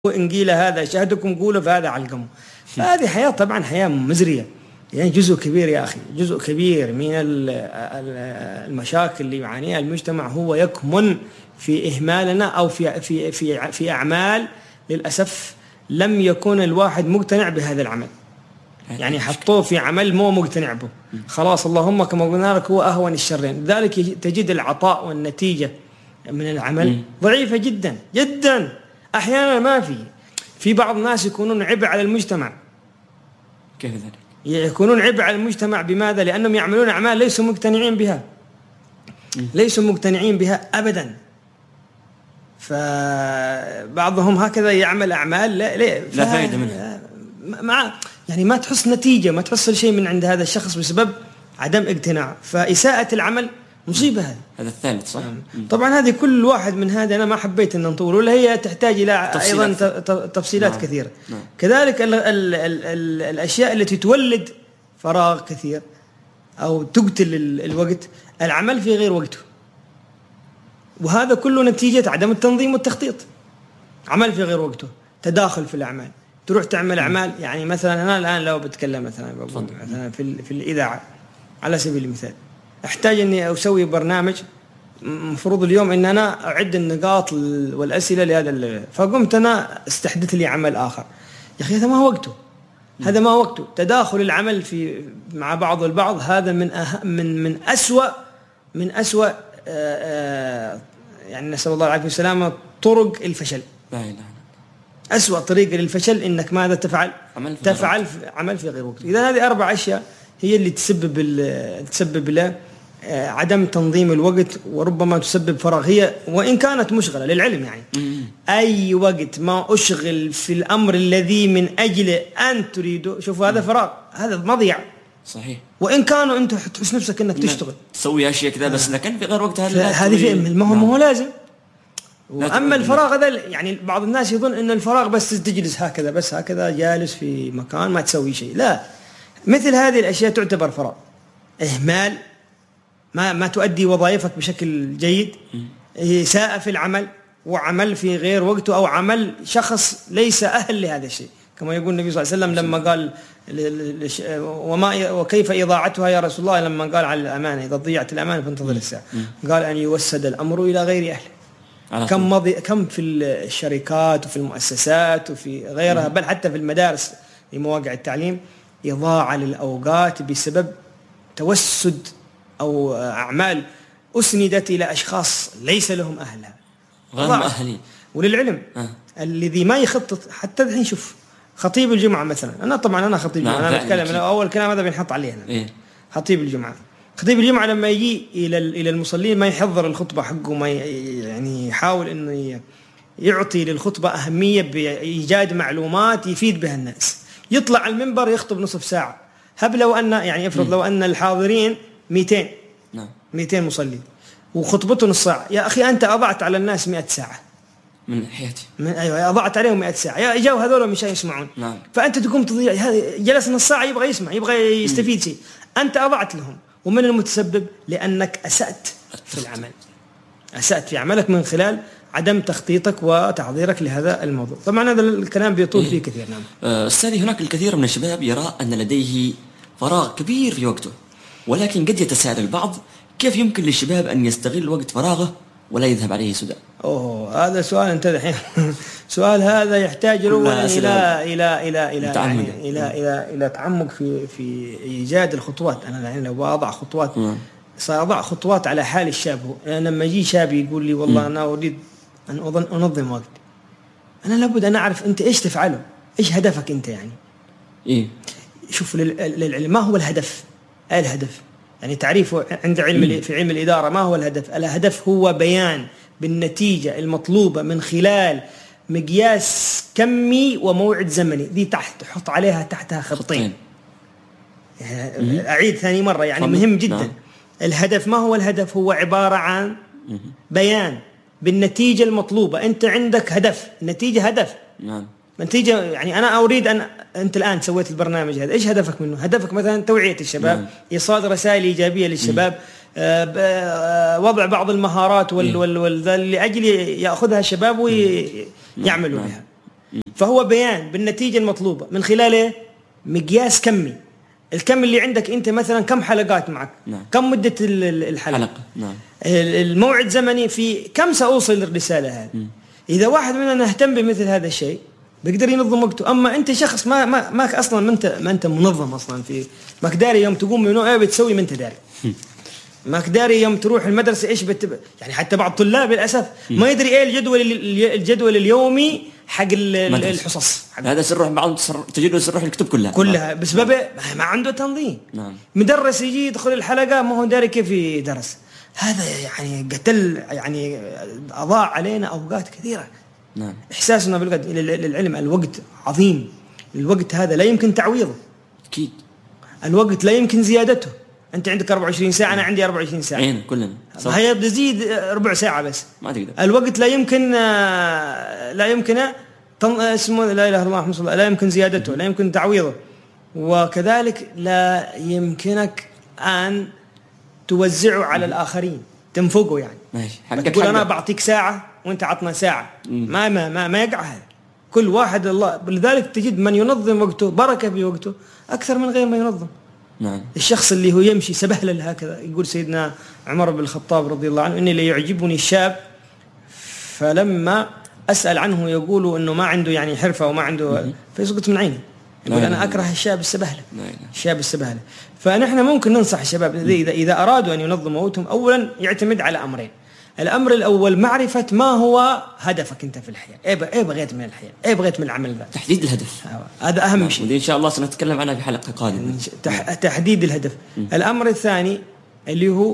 إن قيل هذا شهدكم قولوا فهذا علقمه. فهذه حياة طبعا حياة مزرية، يعني جزء كبير يا أخي، جزء كبير من المشاكل اللي يعانيها المجتمع هو يكمن في إهمالنا أو في أعمال للأسف لم يكن الواحد مقتنع بهذا العمل، يعني حطوه في عمل مو مقتنع به، خلاص اللهم كما قلنا لك هو أهون الشرين. ذلك تجد العطاء والنتيجة من العمل ضعيفة جدا جدا، أحيانا ما في بعض الناس يكونون عبء على المجتمع. كيف ذلك؟ يكونون عبء على المجتمع بماذا؟ لأنهم يعملون أعمال ليسوا مقتنعين بها، ليسوا مقتنعين بها أبدا. فبعضهم هكذا يعمل أعمال لا فائدة منها، يعني ما تحس نتيجة، ما تحصل شيء من عند هذا الشخص بسبب عدم اقتناع. فإساءة العمل مصيبة. هذا الثالث صح؟ طبعا هذه كل واحد من هذا أنا ما حبيت أن نطول، ولا هي تحتاج إلى أيضا تفصيلات كثيرة. كذلك الأشياء التي تولد فراغ كثير أو تقتل الوقت، العمل في غير وقته، وهذا كله نتيجة عدم التنظيم والتخطيط. عمل في غير وقته، تداخل في الأعمال، تروح تعمل أعمال. يعني مثلا أنا الآن لو بتكلم مثلا في الإذاعة على سبيل المثال، أحتاج أني أسوي برنامج، مفروض اليوم أن أنا أعد النقاط والأسئلة لهذا فقمت أنا استحدث لي عمل آخر. يا أخي هذا ما هو وقته، هذا ما هو وقته. تداخل العمل مع بعض البعض هذا من أسوأ يعني نسأل الله العافية والسلامة طرق الفشل. أسوأ طريقة للفشل إنك ماذا تفعل؟ عمل في غير وقته. إذا هذه 4 أشياء هي اللي تسبب له عدم تنظيم الوقت، وربما تسبب فراغ. هي وإن كانت مشغلة للعلم، يعني أي وقت ما أشغل في الأمر الذي من أجل أن تريده، شوف هذا فراغ، هذا مضيع. صحيح. وإن كانوا أنت تحس نفسك أنك تشتغل تسوي أشياء كذا بس لكن في غير وقت هذه في ما هو لازم. أما الفراغ هذا يعني بعض الناس يظن أن الفراغ بس تجلس هكذا، بس هكذا جالس في مكان ما تسوي شيء. لا، مثل هذه الأشياء تعتبر فراغ، إهمال، ما تؤدي وظائفك بشكل جيد، إساءة في العمل، وعمل في غير وقته، أو عمل شخص ليس أهل لهذا الشيء، كما يقول النبي صلى الله عليه وسلم لما قال وكيف إضاعتها يا رسول الله، لما قال على الأمانة إذا ضيعت الأمانة فانتظر الساعة، قال أن يوسد الأمر إلى غير أهله. كم في الشركات وفي المؤسسات وفي غيرها، بل حتى في المدارس في مواقع التعليم، إضاعة للأوقات بسبب توسد أو أعمال أسندت إلى أشخاص ليس لهم أهلها، غير مؤهلين. وللعلم الذي ما يخطط، حتى الحين شوف خطيب الجمعة مثلا، أنا خطيب الجمعة، أنا بتكلم أول كلام هذا بنحط عليه هنا. خطيب الجمعة لما يجي إلى المصلين ما يحضر الخطبة حقه، ما يعني يحاول إنه يعطي للخطبة أهمية بإيجاد معلومات يفيد بها الناس، يطلع على المنبر يخطب نصف ساعة. هب لو أن يعني افرض لو أن الحاضرين 200 مصلي وخطبته نص ساعة، يا أخي أنت أضعت على الناس 100 ساعة من حياتي. أيوة، أضعت عليهم 100 ساعة، يا جاوا هذول مش يسمعون. فأنت تقوم تضيع، هذا جلس نص ساعة يبغى يسمع، يبغى يستفيد شيء، أنت أضعت لهم. ومن المتسبب؟ لأنك أسأت في العمل، أسأت في عملك من خلال عدم تخطيطك وتحضيرك لهذا الموضوع. طبعا هذا الكلام بيطول فيه كثير. نعم أستاذي، هناك الكثير من الشباب يرى أن لديه فراغ كبير في وقته، ولكن قد يتساءل البعض كيف يمكن للشباب أن يستغل وقت فراغه ولا يذهب عليه سدى؟ هذا سؤال انت الحين سؤال هذا يحتاج إلى تعمق في إيجاد الخطوات. أنا الحين لو أضع خطوات سأضع خطوات على حال الشاب. أنا لما يجي شاب يقول لي والله أنا أريد أن أنظم وقتي، أنا لابد أن أعرف أنت إيش تفعله، إيش هدفك أنت يعني. شوف للعلم ما هو الهدف؟ الهدف يعني تعريفه عند في علم الإدارة ما هو الهدف؟ الهدف هو بيان بالنتيجة المطلوبة من خلال مقياس كمي وموعد زمني. دي حط عليها تحتها خطين. أعيد ثاني مرة، يعني مهم جدا. الهدف ما هو الهدف؟ هو عبارة عن بيان بالنتيجة المطلوبة. أنت عندك هدف، النتيجة هدف. نتيجة يعني أنا أريد أن أنت الآن سويت البرنامج هذا، إيش هدفك منه؟ هدفك مثلا توعية الشباب، إيصال رسائل إيجابية للشباب، وضع بعض المهارات لأجل يأخذها الشباب ويعملوا بها. فهو بيان بالنتيجة المطلوبة من خلال إيه؟ مقياس كمي. الكم اللي عندك أنت مثلا كم حلقات معك؟ نعم. كم مدة الحلقة؟ نعم. الموعد زمني في كم سأوصل الرسالة هذه. إذا واحد مننا اهتم بمثل هذا الشيء بيقدر ينظم وقته. أما أنت شخص ما أصلا ما أنت منظم أصلا، في ما كداري يوم تقوم من إيه بتسوي ما أنت داري. ما كداري يوم تروح المدرسة إيش يعني حتى بعض الطلاب للأسف ما يدري إيه الجدول اليومي حق الحصص. هذا سر بعض تجده سر الكتب كلها بسبب ما عنده تنظيم. نعم. مدرس يجي يدخل الحلقة ما هو داري كيف يدرس. هذا يعني قتل، يعني أضاع علينا أوقات كثيرة. نعم. إحساسنا للعلم الوقت عظيم. الوقت هذا لا يمكن تعويضه. أكيد. الوقت لا يمكن زيادته. أنت عندك 24 ساعة، أنا عندي 24 ساعة. عين كلنا. هي بتزيد ربع ساعة بس. ما تقدر. الوقت لا يمكن اسمه لا إله إلا الله محمد صلى الله، لا يمكن زيادته، لا يمكن تعويضه. وكذلك لا يمكنك أن توزعه على الآخرين، تنفقه يعني. ماشي. تقول أنا بعطيك ساعة وأنت عطنا ساعة. ما يقع هذا. كل واحد الله، لذلك تجد من ينظم وقته بركة في وقته أكثر من غير ما ينظم. نعم. الشخص اللي هو يمشي سبهلل هكذا. يقول سيدنا عمر بن الخطاب رضي الله عنه إني ليعجبني الشاب فلما أسأل عنه يقولوا إنه ما عنده يعني حرفة وما عنده، فيسقط من عيني. يقول أنا أكره الشاب السبهلة. الشاب السبهلة. فنحن ممكن ننصح الشباب إذا أرادوا أن ينظموا وقتهم، أولا يعتمد على أمرين. الأمر الأول معرفة ما هو هدفك أنت في الحياة. إيه بغيت من الحياة، إيه بغيت من العمل ذا. تحديد الهدف هذا أهم شيء، ودي إن شاء الله سنتكلم عنها في حلقة قادمة. تحديد الهدف. الأمر الثاني اللي هو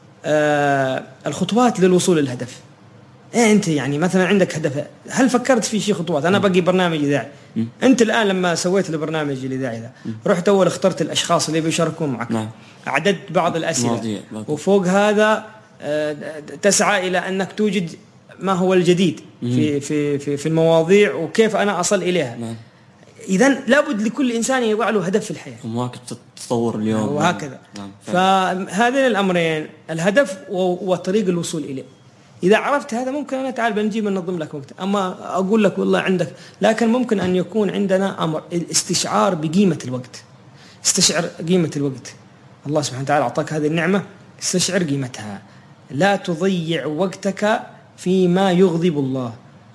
الخطوات للوصول للهدف. إيه أنت يعني مثلا عندك هدف، هل فكرت في شيء خطوات؟ أنا بقي برنامج إذاعي. أنت الآن لما سويت البرنامج الإذاعي ذا رحت أول اخترت الأشخاص اللي بيشاركون معك. نعم. عددت بعض الأسئلة وفوق هذا تسعى إلى أنك توجد ما هو الجديد في المواضيع وكيف أنا أصل إليها. نعم. إذن لابد لكل إنسان يضع له هدف في الحياة ومواكب تطور اليوم وهكذا. نعم. فهذين الأمرين الهدف وطريق الوصول إليه. إذا عرفت هذا ممكن أنا تعال بنجي بننظم لك وقت. أما أقول لك والله عندك، لكن ممكن أن يكون عندنا أمر الاستشعار بقيمة الوقت. استشعر قيمة الوقت. الله سبحانه وتعالى أعطاك هذه النعمة، استشعر قيمتها. لا تضيع وقتك فيما يغضب الله.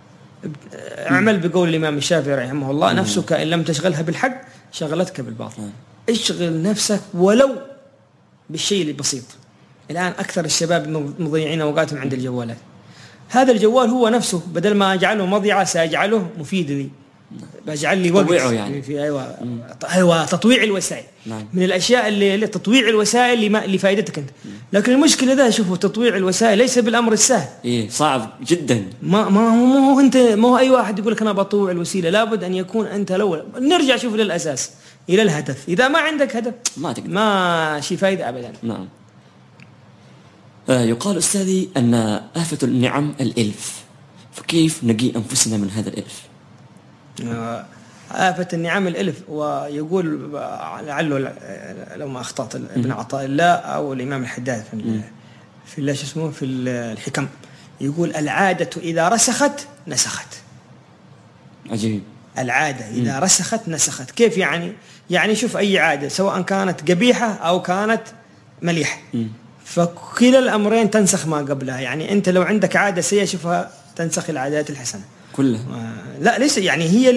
اعمل بقول الإمام الشافعي رحمه الله: نفسك إن لم تشغلها بالحق شغلتك بالباطل. اشغل نفسك ولو بالشيء البسيط. الآن أكثر الشباب مضيعين أوقاتهم عند الجوالات. هذا الجوال هو نفسه بدل ما أجعله مضيعة سأجعله مفيد لي، بجعل لي وقت يعني. في أيوة تطويع الوسائل. نعم. من الأشياء اللي تطويع الوسائل لفائدتك أنت. لكن المشكلة ذا شوفوا تطويع الوسائل ليس بالأمر السهل. إيه صعب جدا. ما هو أي واحد يقول لك أنا بطوع الوسيلة. لابد أن يكون أنت الأول. نرجع شوف للأساس إلى الهدف. إذا ما عندك هدف ما شي فائدة أبدا. نعم. يقال أستاذي أن آفة النعم الإلف، فكيف نقي أنفسنا من هذا الإلف؟ آفة النعم الإلف. ويقول لعله لو ما أخطأت ابن عطاء الله أو الإمام الحداد في الله شو اسمه في الحكم، يقول العادة إذا رسخت نسخت. عجيب. العادة إذا رسخت نسخت. كيف يعني؟ يعني شوف أي عادة سواء كانت قبيحة أو كانت مليحة، فكلا الأمرين تنسخ ما قبلها. يعني أنت لو عندك عادة سيئة شوفها تنسخ العادات الحسنة كلها. لا ليس يعني هي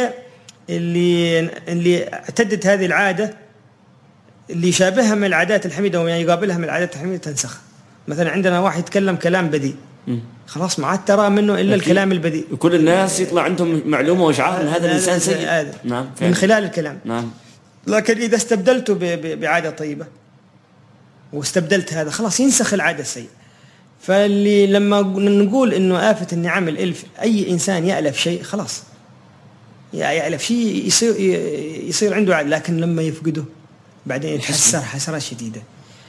اللي اعتدت هذه العادة اللي شابهها من العادات الحميدة وما يقابلها من العادات الحميدة تنسخ. مثلا عندنا واحد يتكلم كلام بذيء خلاص ما عاد ترى منه إلا الكلام البذيء. وكل الناس يطلع عندهم معلومة وإشعار أن هذا الإنسان سيء. نعم. من خلال الكلام. نعم. لكن إذا استبدلته بعادة طيبة واستبدلت هذا خلاص ينسخ العادة السيئة. فاللي لما نقول إنه آفة النعم الإلف، أي إنسان يألف شيء خلاص يألف شيء يصير عنده عادة، لكن لما يفقده بعدين يتحسر حسرة شديدة.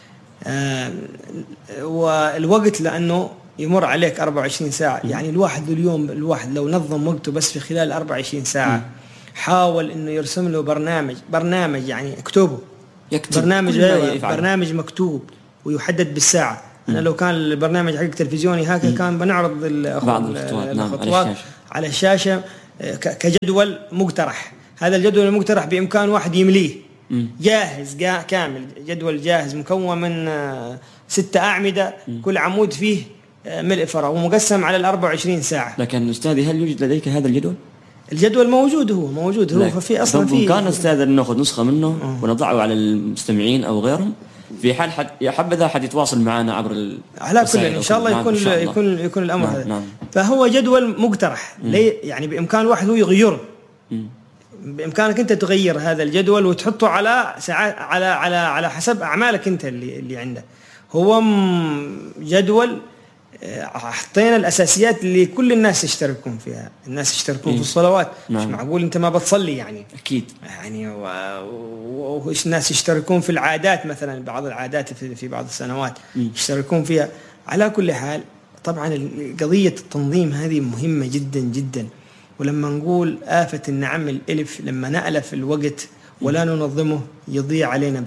والوقت لأنه يمر عليك 24 ساعة. يعني الواحد لو نظم وقته بس في خلال 24 ساعة حاول إنه يرسم له برنامج يعني يكتب برنامج مكتوب ويحدد بالساعة. أنا لو كان البرنامج حق تلفزيوني هكذا كان بنعرض بعض الخطوات على الشاشة كجدول مقترح. هذا الجدول المقترح بإمكان واحد يمليه جاهز كامل، جدول جاهز مكون من 6 أعمدة، كل عمود فيه ملء فراغ ومقسم على 24 ساعة. لكن أستاذي، هل يوجد لديك هذا الجدول؟ الجدول موجود، هو موجود، هو ففي أصلا في كان أستاذ نأخذ نسخة منه ونضعه على المستمعين أو غيرهم في حال حبذا أحد يتواصل معنا عبر على كل إن شاء الله يكون الأمر هذا. نعم. فهو جدول مقترح يعني بإمكان واحد هو يغيره. بإمكانك أنت تغير هذا الجدول وتحطه على ساعات على حسب أعمالك أنت اللي عندك. هو جدول حطينا الأساسيات اللي كل الناس يشتركون فيها. الناس يشتركون في الصلوات. مش معقول أنت ما بتصلي يعني. أكيد. يعني وإيش الناس يشتركون في العادات، مثلا بعض العادات في بعض السنوات يشتركون فيها. على كل حال طبعا قضية التنظيم هذه مهمة جدا جدا. ولما نقول آفة إن نعمل ألف، لما نألف الوقت ولا ننظمه يضيع علينا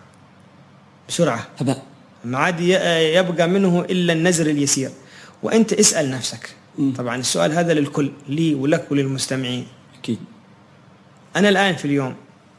بسرعة ما عاد يبقى منه إلا النزر اليسير. وأنت اسأل نفسك، طبعا السؤال هذا للكل، لي ولك وللمستمعين. أكيد. أنا الآن في اليوم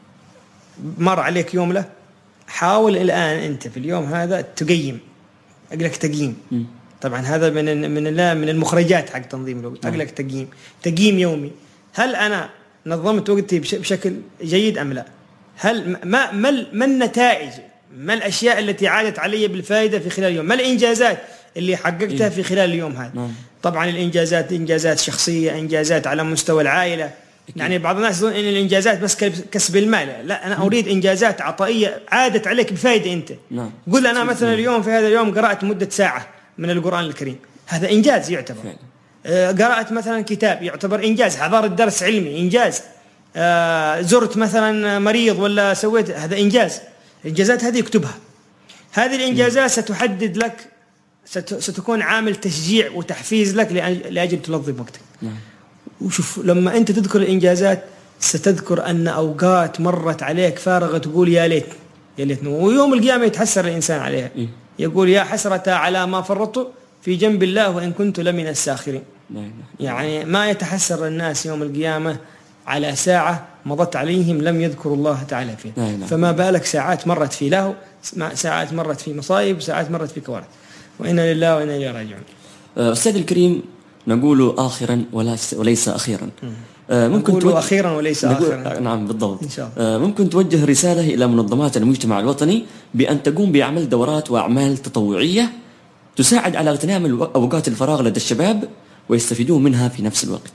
مر عليك يوم له، حاول الآن أنت في اليوم هذا تقيم، أقلك تقييم. طبعا هذا من المخرجات حق تنظيم الوقت. أقلك تقييم يومي. هل أنا نظمت وقتي بشكل جيد أم لا؟ هل ما النتائج، ما الأشياء التي عادت علي بالفائدة في خلال اليوم، ما الإنجازات اللي حققتها في خلال اليوم هذا. طبعا الإنجازات إنجازات شخصية، إنجازات على مستوى العائلة. يعني بعض الناس يظن إن الإنجازات بس كسب المال. لا، أنا أريد إنجازات عطائية عادت عليك بفائدة أنت. قل أنا مثلا اليوم في هذا اليوم قرأت مدة ساعة من القرآن الكريم، هذا إنجاز يعتبر. قرأت مثلا كتاب يعتبر إنجاز. حضرت درس علمي إنجاز. زرت مثلا مريض ولا سويت، هذا إنجاز. الإنجازات هذه اكتبها. هذه الإنجازات ستحدد لك، ستكون عامل تشجيع وتحفيز لك لأجل تنظم وقتك. وشوف لما أنت تذكر الإنجازات ستذكر أن أوقات مرت عليك فارغة تقول يا ليت، ويوم القيامة يتحسر الإنسان عليها. يقول يا حسرة على ما فرطت في جنب الله وإن كنت لمن الساخرين. يعني ما يتحسر الناس يوم القيامة على ساعة مضت عليهم لم يذكروا الله تعالى فيها. فما بالك ساعات مرت في له، ساعات مرت في مصايب، ساعات مرت في كوارث. وإنا لله وإنا إليه راجعون. أستاذ الكريم، نقول آخرا وليس أخيرا. ممكن نقول أخيرا وليس آخرا. نعم بالضبط. إن شاء الله. ممكن توجه رسالة إلى منظمات المجتمع الوطني بأن تقوم بعمل دورات وأعمال تطوعية تساعد على اغتنام أوقات الفراغ لدى الشباب ويستفيدون منها في نفس الوقت.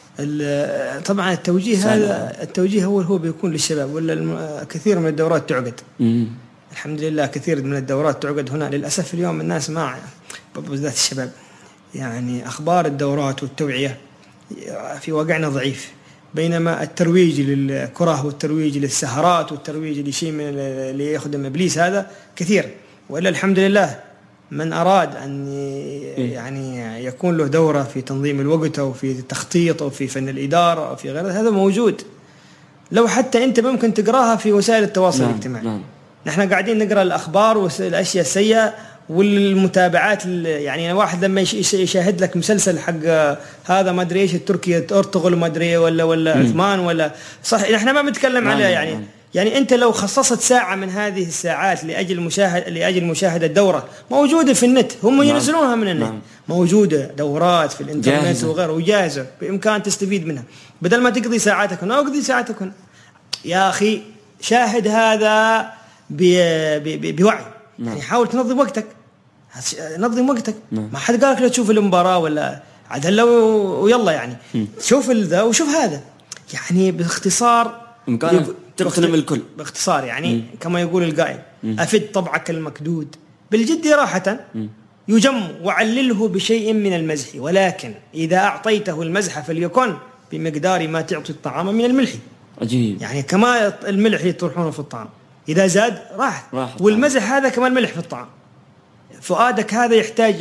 طبعا التوجيه هو بيكون للشباب، ولا كثير من الدورات تعقد. الحمد لله كثير من الدورات تعقد هنا. للأسف اليوم الناس ما، بالذات الشباب، يعني أخبار الدورات والتوعية في واقعنا ضعيف. بينما الترويج للكره والترويج للسهرات والترويج لشيء من اللي يخدم إبليس هذا كثير. وإلا الحمد لله من أراد أن يعني يكون له دورة في تنظيم الوقت أو في التخطيط أو في فن الإدارة أو في غيره، هذا موجود. لو حتى أنت ممكن تقراها في وسائل التواصل الاجتماعي. نحن قاعدين نقرأ الأخبار والأشياء السيئة والمتابعات. يعني واحد لما يشاهد لك مسلسل حق هذا ما أدري إيش التركي أرطغرل ما أدري ولا عثمان ولا صح، نحن ما بنتكلم عليها. يعني أنت لو خصصت ساعة من هذه الساعات لأجل مشاهدة الدورة موجودة في النت، هم ينزلونها من النت. موجودة دورات في الإنترنت وغيره وجاهزة، بإمكان تستفيد منها بدل ما تقضي ساعاتك هنا. أقضي ساعاتك هنا يا أخي، شاهد هذا بوعي. يعني حاول تنظم وقتك، نظم وقتك. ما حد قالك لا تشوف المباراة ولا عدل ويلا يعني شوف ذا وشوف هذا. يعني باختصار إمكانك تغتنم الكل باختصار. يعني كما يقول القائل أفد طبعك المكدود بالجد راحة يجم وعلله بشيء من المزح، ولكن إذا أعطيته المزح فليكن بمقدار ما تعطي الطعام من الملح. عجيب. يعني كما الملح يطرحونه في الطعام، إذا زاد راح. والمزح هذا كمان ملح في الطعام. فؤادك هذا يحتاج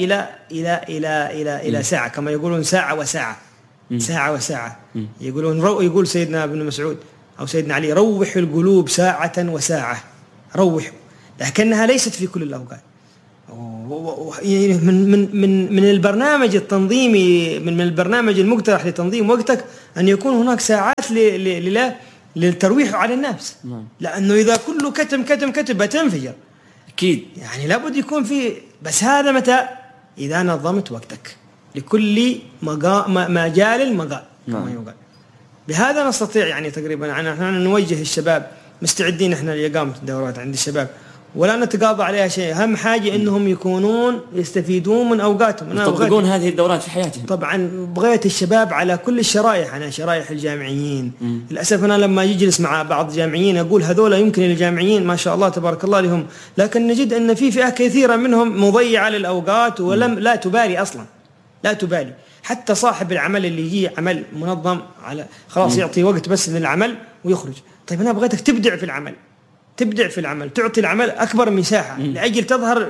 إلى ساعة، كما يقولون ساعة وساعة. ساعة وساعة. يقول سيدنا ابن مسعود أو سيدنا علي: روح القلوب ساعة وساعة. روح، لكنها ليست في كل الأوقات. من البرنامج التنظيمي، من البرنامج المقترح لتنظيم وقتك أن يكون هناك ساعات للترويح على الناس. لأنه إذا كله كتم بتنفجر أكيد. يعني لابد يكون في، بس هذا متى؟ إذا نظمت وقتك لكل مجال مقال. بهذا نستطيع يعني تقريبا نحن نوجه الشباب، مستعدين احنا لإقامة الدورات عند الشباب ولا نتقاضى عليها شيء. أهم حاجة إنهم يكونون يستفيدون من أوقاتهم، يطبقون هذه الدورات في حياتهم. طبعا بغيت الشباب على كل الشرائح، أنا شرائح الجامعيين. للأسف أنا لما يجلس مع بعض الجامعيين أقول هذولا يمكن الجامعيين ما شاء الله تبارك الله لهم، لكن نجد أن في فئة كثيرة منهم مضيعة للأوقات لا تبالي أصلا، لا تبالي. حتى صاحب العمل اللي يجي عمل منظم على خلاص يعطي وقت بس للعمل ويخرج. طيب أنا بغيتك تبدع في العمل، تعطي العمل أكبر مساحة لأجل تظهر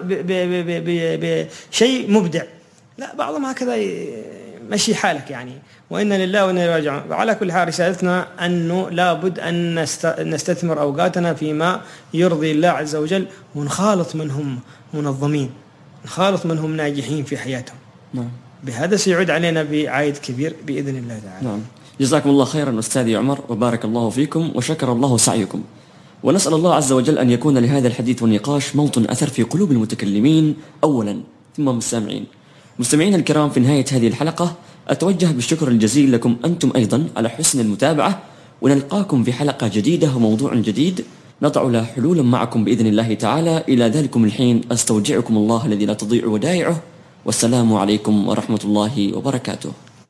بشيء مبدع. لا، بعضهم هكذا مشي حالك يعني. وإنا لله وإنا إليه راجعون. وعلى كل حال رسالتنا أنه لابد أن نستثمر أوقاتنا فيما يرضي الله عز وجل، ونخالط من هم منظمين، نخالط من هم ناجحين في حياتهم. بهذا سيعود علينا بعائد كبير بإذن الله تعالى. جزاكم الله خيرا أستاذي عمر، وبارك الله فيكم وشكر الله سعيكم. ونسأل الله عز وجل أن يكون لهذا الحديث والنقاش موطن أثر في قلوب المتكلمين أولا ثم السامعين. مستمعين الكرام، في نهاية هذه الحلقة أتوجه بالشكر الجزيل لكم أنتم أيضا على حسن المتابعة، ونلقاكم في حلقة جديدة وموضوع جديد نضع له حلولا معكم بإذن الله تعالى. إلى ذلكم الحين أستودعكم الله الذي لا تضيع ودائعه، والسلام عليكم ورحمة الله وبركاته.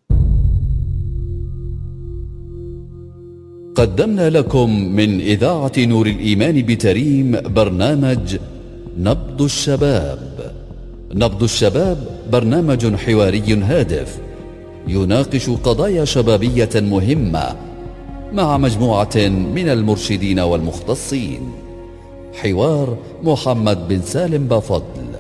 قدمنا لكم من إذاعة نور الإيمان بتريم برنامج نبض الشباب. نبض الشباب برنامج حواري هادف يناقش قضايا شبابية مهمة مع مجموعة من المرشدين والمختصين. حوار محمد بن سالم بافضل.